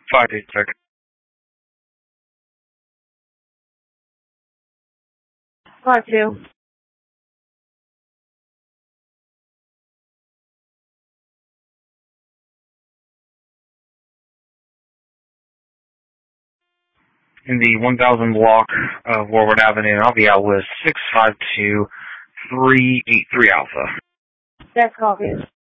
586. Part 2. In the 1000 block of Warwood Avenue, I'll be out with 652-383 Alpha. That's copies.